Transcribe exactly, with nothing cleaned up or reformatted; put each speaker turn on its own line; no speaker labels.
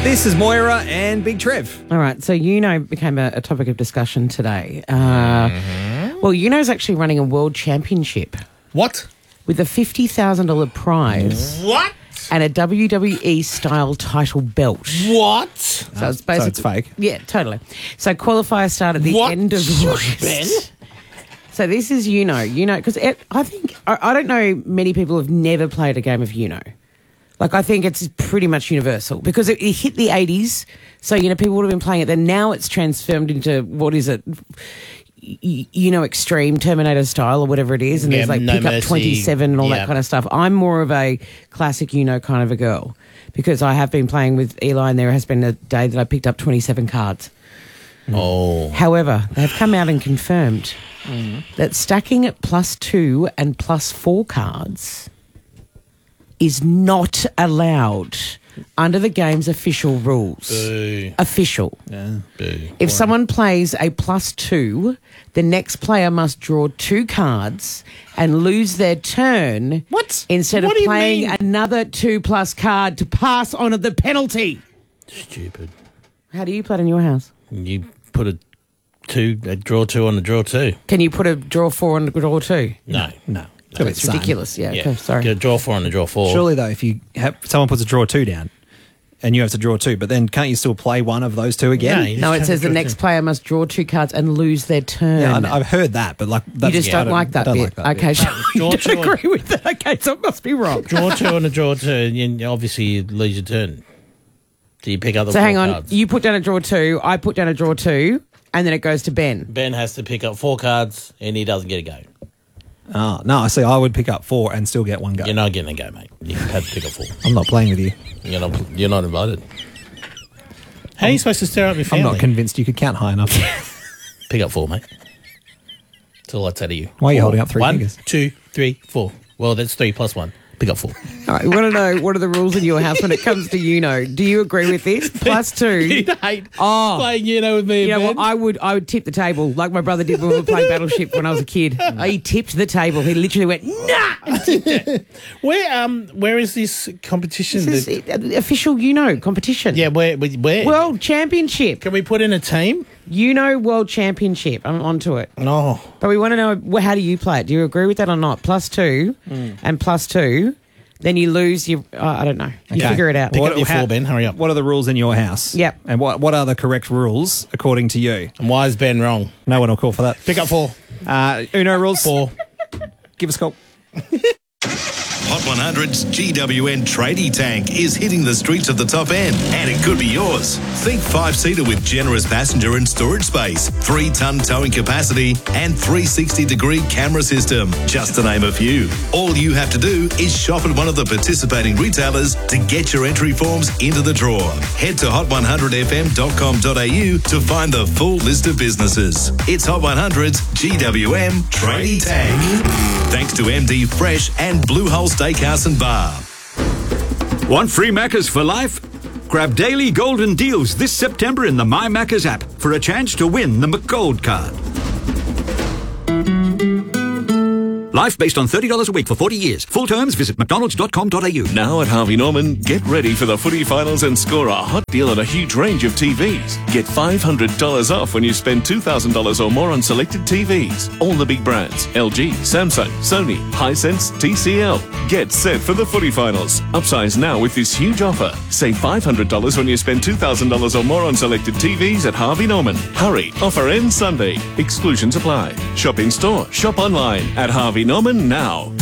This is Moira and Big Trev.
All right, so Uno became a, a topic of discussion today. Uh, mm-hmm. Well, Uno's actually running a world championship.
What?
With a fifty thousand dollars prize.
What?
And a W W E-style title belt.
What?
So
Oh,
it's basically...
so it's fake?
Yeah, totally. So qualifiers start at the
what?
end of August.
Ben?
So this is Uno. Uno, because I think... I, I don't know many people have never played a game of Uno. Like, I think it's pretty much universal because it, it hit the eighties. So, you know, people would have been playing it. Then now it's transformed into, what is it, y- you know, extreme Terminator style or whatever it is. And
Yeah,
there's like
no
pick up
mercy.
twenty-seven and all
Yeah.
that kind of stuff. I'm more of a classic Uno kind of a girl because I have been playing with Eli and there has been a day that I picked up twenty-seven cards.
Oh.
However, they've come out and confirmed mm. that stacking at plus two and plus four cards is not allowed under the game's official rules.
Boo.
Official.
Yeah.
Boo.
If someone plays a plus two, the next player must draw two cards and lose their turn.
What?
Instead
What
of
do you
playing
mean?
another two plus card to pass on at the penalty.
Stupid.
How do you play it in your house?
You put a two, a draw two on the draw two.
Can you put a draw four on the draw two?
No.
No.
So it's ridiculous. Yeah,
Yeah.
okay, sorry.
Get a draw four on the draw four.
Surely, though, if you have someone puts a draw two down and you have to draw two, but then can't you still play one of those two again?
No, you
No,
just
it
have
says
to
the
draw
next
two.
player must draw two cards and lose their turn.
Yeah, I- I've heard that, but like that's,
you just
I
don't like that
I don't
bit.
like that
okay,
bit.
so
Draw
you
two
don't
on-
agree with that. Okay, so it must be wrong.
Draw two on the draw two, and you- obviously you lose your turn. Do you pick up the
So
four
hang on,
cards?
you put down a draw two, I put down a draw two, and then it goes to Ben.
Ben has to pick up four cards, and he doesn't get a go.
Oh, no, I see. I would pick up four and still get one go.
You're not getting a go, mate. You have to pick up four.
I'm not playing with you.
You're not. You're not invited. How are you supposed to stir up your
I'm
family?
not convinced you could count high enough.
Pick up four, mate. That's all I'd say to you.
Why are you
Four.
holding up three
One,
fingers?
two, three, four. Well, that's three plus one. Pick up four.
All right, we want to know what are the rules in your house when it comes to Uno. Do you agree with this? Plus two.
You'd hate
Oh.
playing Uno with me,
You know
Ben.
what? I would I would tip the table like my brother did when we were playing Battleship when I was a kid. He tipped the table. He literally went, nah!
Where um where is this competition?
This
that-
is the official Uno competition.
yeah, where where?
World Championship.
Can we put in a team?
Uno World Championship. I'm onto it.
No.
But we want to know, well, how do you play it? Do you agree with that or not? Plus two and plus two, then you lose your, uh, I don't know. You
Okay.
figure it out.
Pick
What-
up your
how-
four, Ben. Hurry up.
What are the rules in your house?
Yep.
And what what are the correct rules according to you?
And why is Ben wrong?
No one will call for that.
Pick up four.
Uh, Uno rules.
Four.
Give us a call.
Hot one hundred's G W N Tradie Tank is hitting the streets of the top end, and it could be yours. Think five-seater with generous passenger and storage space, three-ton towing capacity, and three sixty degree camera system, just to name a few. All you have to do is shop at one of the participating retailers to get your entry forms into the draw. Head to hot one hundred f m dot com dot a u to find the full list of businesses. It's Hot one hundred's G W M Tradie Tank. Thanks to M D Fresh and Blue Hole Steakhouse and Bar.
Want free Maccas for life? Grab daily golden deals this September in the My Maccas app for a chance to win the McGold card. Life based on thirty dollars a week for forty years. Full terms, visit mcdonalds dot com dot a u.
Now at Harvey Norman, get ready for the footy finals and score a hot deal on a huge range of T Vs. Get five hundred dollars off when you spend two thousand dollars or more on selected T Vs. All the big brands, L G, Samsung, Sony, Hisense, T C L. Get set for the footy finals. Upsize now with this huge offer. Save five hundred dollars when you spend two thousand dollars or more on selected T Vs at Harvey Norman. Hurry, offer ends Sunday. Exclusions apply. Shop in store, shop online at Harvey Norman now.